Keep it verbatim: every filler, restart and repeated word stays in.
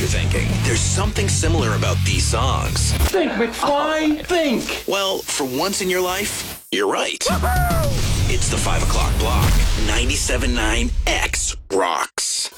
you're thinking. There's something similar about these songs. Think, McFly, think! Well, for once in your life, you're right. It's the five o'clock block. ninety-seven point nine X rocks.